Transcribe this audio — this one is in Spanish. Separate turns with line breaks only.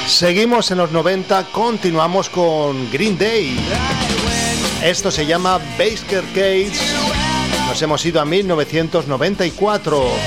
Seguimos en los 90, continuamos con Green Day. Esto se llama Basket Case. Nos hemos ido a 1994.